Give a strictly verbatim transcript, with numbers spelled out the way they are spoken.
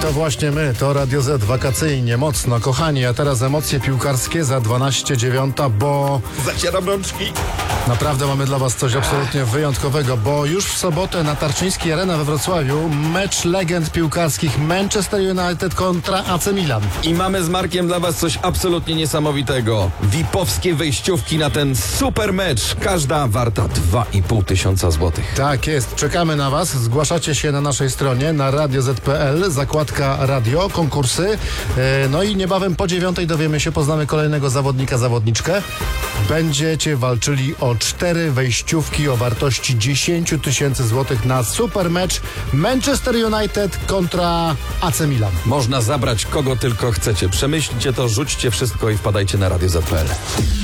To właśnie my, to Radio Z, wakacyjnie, mocno, kochani, a teraz emocje piłkarskie za dwanaście dziewiąta, bo Zacieram rączki. naprawdę mamy dla was coś absolutnie wyjątkowego, bo już w sobotę na Tarczyńskiej Arena we Wrocławiu mecz legend piłkarskich Manchester United kontra A C Milan. I mamy z Markiem dla was coś absolutnie niesamowitego. vipowskie wejściówki na ten super mecz. Każda warta dwa i pół tysiąca złotych. Tak jest, czekamy na was, zgłaszacie się na naszej stronie, na radio zet kropka pe el, zakładka radio, konkursy, e, no i niebawem po dziewiątej dowiemy się, poznamy kolejnego zawodnika, zawodniczkę. Będziecie walczyli o cztery wejściówki o wartości dziesięć tysięcy złotych na super mecz Manchester United kontra A C Milan. Można zabrać kogo tylko chcecie. Przemyślcie to, rzućcie wszystko i wpadajcie na radio zet kropka pe el.